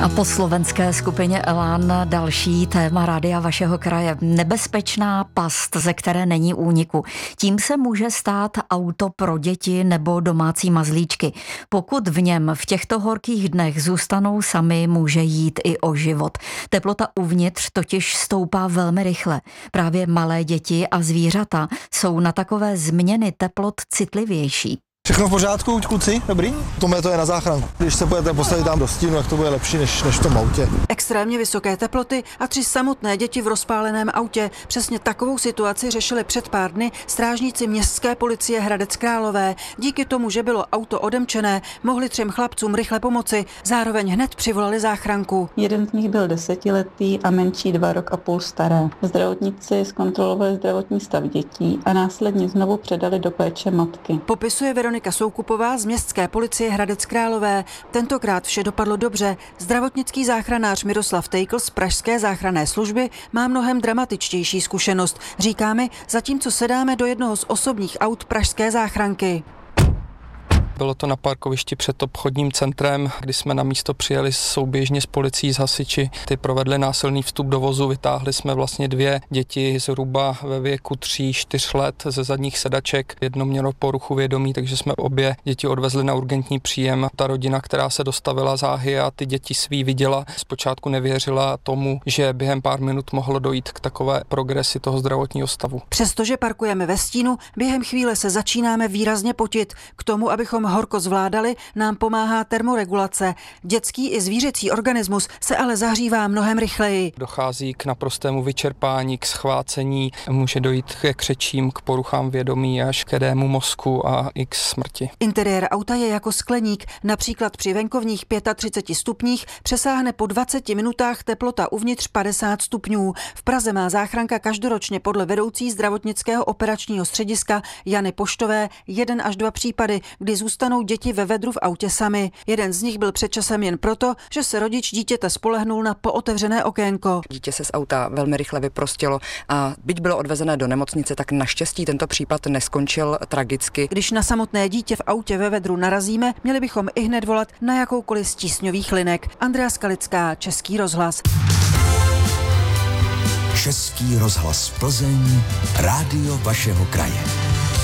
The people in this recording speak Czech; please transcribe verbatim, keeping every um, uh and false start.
A po slovenské skupině Elán další téma rádia vašeho kraje. Nebezpečná past, ze které není úniku. Tím se může stát auto pro děti nebo domácí mazlíčky. Pokud v něm v těchto horkých dnech zůstanou sami, může jít i o život. Teplota uvnitř totiž stoupá velmi rychle. Právě malé děti a zvířata jsou na takové změny teplot citlivější. Všechno v pořádku, kluci? Dobrý? Tohle to je na záchranku. Když se budete postavit tam do stínu, tak to bude lepší než, než v tom autě. Extrémně vysoké teploty a tři samotné děti v rozpáleném autě. Přesně takovou situaci řešili před pár dny strážníci městské policie Hradec Králové. Díky tomu, že bylo auto odemčené, mohli třem chlapcům rychle pomoci. Zároveň hned přivolali záchranku. Jeden z nich byl desetiletý a menší dva rok a půl staré. Zdravotníci zkontrolovali zdravotní stav dětí a následně znovu předali do péče matky. Popisuje Veronika Soukupová z městské policie Hradec Králové. Tentokrát vše dopadlo dobře. Zdravotnický záchranář Miroslav Tejkl z pražské záchranné služby má mnohem dramatičtější zkušenost. Říká mi, zatímco sedáme do jednoho z osobních aut pražské záchranky. Bylo to na parkovišti před obchodním centrem, kdy jsme na místo přijeli souběžně s policií, s hasiči. Ty provedli násilný vstup do vozu, vytáhli jsme vlastně dvě děti zhruba ve věku tří čtyř let ze zadních sedaček. Jedno mělo poruchu vědomí, takže jsme obě děti odvezli na urgentní příjem. Ta rodina, která se dostavila záhy a ty děti svý viděla, zpočátku nevěřila tomu, že během pár minut mohlo dojít k takové progresi toho zdravotního stavu. Přestože parkujeme ve stínu, během chvíle se začínáme výrazně potit. K tomu, abychom horko zvládali, nám pomáhá termoregulace. Dětský i zvířecí organismus se ale zahřívá mnohem rychleji. Dochází k naprostému vyčerpání, k schvácení, může dojít ke křečím, k poruchám vědomí až k edému mozku a i k smrti. Interiér auta je jako skleník. Například při venkovních třiceti pěti stupních přesáhne po dvaceti minutách teplota uvnitř padesát stupňů. V Praze má záchranka každoročně podle vedoucí zdravotnického operačního střediska Jany Poštové jeden až dva případy, kdy zůstanou děti ve vedru v autě sami. Jeden z nich byl před časem jen proto, že se rodič dítěte spolehnul na pootevřené okénko. Dítě se z auta velmi rychle vyprostilo a byť bylo odvezené do nemocnice, tak naštěstí tento případ neskončil tragicky. Když na samotné dítě v autě ve vedru narazíme, měli bychom i hned volat na jakoukoliv z tísňových linek. Andrea Skalická, Český rozhlas. Český rozhlas Plzeň, rádio vašeho kraje.